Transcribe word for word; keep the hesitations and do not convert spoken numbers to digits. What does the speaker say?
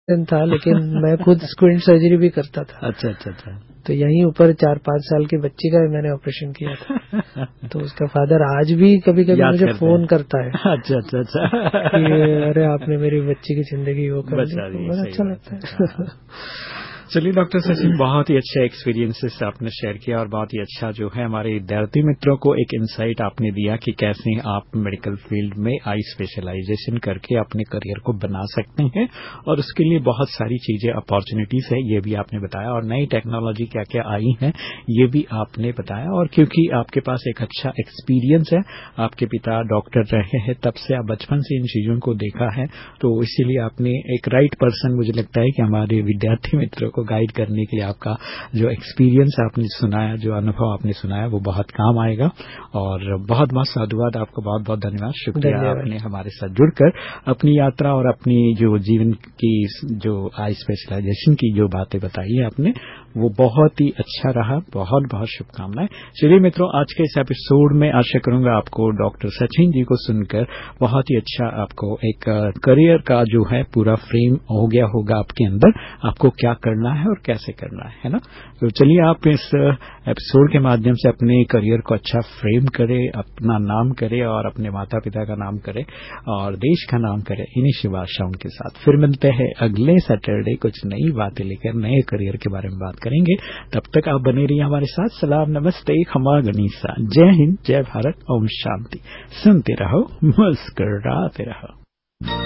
था, लेकिन मैं खुद स्क्विंट सर्जरी भी करता था। अच्छा अच्छा अच्छा। तो यहीं ऊपर चार पाँच साल की बच्ची का मैंने ऑपरेशन किया था। तो उसका फादर आज भी कभी कभी मुझे फोन करता है। अच्छा अच्छा अच्छा कि अरे आपने मेरी बच्ची की जिंदगी वो कर दी, तो बड़ा अच्छा लगता है। चलिए डॉक्टर सचिन, बहुत ही अच्छे एक्सपीरियंसेस आपने शेयर किया और बहुत ही अच्छा जो है हमारे विद्यार्थी मित्रों को एक इंसाइट आपने दिया कि कैसे आप मेडिकल फील्ड में आई स्पेशलाइजेशन करके अपने करियर को बना सकते हैं, और उसके लिए बहुत सारी चीजें अपॉर्चुनिटीज है ये भी आपने बताया, और नई टेक्नोलॉजी क्या क्या आई है ये भी आपने बताया। और क्योंकि आपके पास एक अच्छा एक्सपीरियंस है, आपके पिता डॉक्टर रहे हैं, तब से आप बचपन से इन चीजों को देखा है, तो इसीलिए आपने एक राइट पर्सन मुझे लगता है कि हमारे विद्यार्थी मित्रों को गाइड करने के लिए आपका जो एक्सपीरियंस आपने सुनाया, जो अनुभव आपने सुनाया, वो बहुत काम आएगा। और बहुत बहुत साधुवाद, आपका बहुत बहुत धन्यवाद, शुक्रिया आपने हमारे साथ जुड़कर अपनी यात्रा और अपनी जो जीवन की जो आई स्पेशलाइजेशन की जो बातें बताई है आपने, वो बहुत ही अच्छा रहा। बहुत बहुत शुभकामनाएं। चलिए मित्रों, आज के इस एपिसोड में आशा करूंगा आपको डॉक्टर सचिन जी को सुनकर बहुत ही अच्छा आपको एक करियर का जो है पूरा फ्रेम हो गया होगा आपके अंदर, आपको क्या करना है और कैसे करना है, है ना। तो चलिए आप इस एपिसोड के माध्यम से अपने करियर को अच्छा फ्रेम करें, अपना नाम करें और अपने माता पिता का नाम करें और देश का नाम करें। इन्हीं शुभ आशाओं के साथ फिर मिलते हैं अगले सैटरडे कुछ नई बातें लेकर, नए करियर के बारे में बात करेंगे। तब तक आप बने रहिए हमारे साथ। सलाम, नमस्ते, खमा गनीसा, जय हिंद, जय भारत, ओम शांति। सुनते रहो, मुस्कुराते रहो।